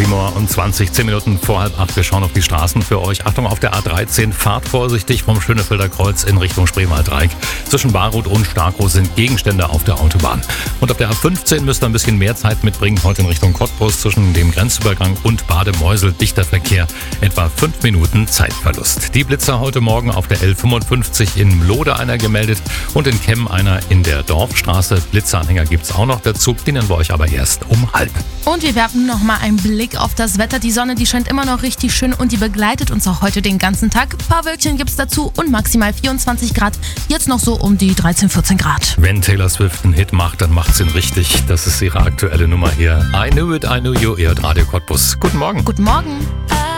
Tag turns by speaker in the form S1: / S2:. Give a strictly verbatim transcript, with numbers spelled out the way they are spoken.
S1: sieben Uhr zwanzig, zehn Minuten vor halb acht. Wir schauen auf die Straßen für euch. Achtung, auf der A dreizehn, fahrt vorsichtig vom Schönefelder Kreuz in Richtung Spreewaldreieck. Zwischen Barroth und Starkow sind Gegenstände auf der Autobahn. Und auf der A fünfzehn müsst ihr ein bisschen mehr Zeit mitbringen. Heute in Richtung Cottbus zwischen dem Grenzübergang und Bademeusel. Dichter Verkehr, etwa fünf Minuten Zeitverlust. Die Blitzer heute Morgen auf der L fünfundfünfzig in Mlode einer gemeldet und in Kemm einer in der Dorfstraße. Blitzeranhänger gibt's auch noch dazu, dienen wir euch aber erst um halb.
S2: Und wir werfen noch mal einen Blick auf das Wetter. Die Sonne, die scheint immer noch richtig schön und die begleitet uns auch heute den ganzen Tag. Ein paar Wölkchen gibt's dazu und maximal vierundzwanzig Grad. Jetzt noch so um die dreizehn, vierzehn Grad.
S1: Wenn Taylor Swift einen Hit macht, dann macht's ihn richtig. Das ist ihre aktuelle Nummer hier. I Knew It, I Knew You, ihr hört Radio Cottbus. Guten Morgen.
S2: Guten Morgen.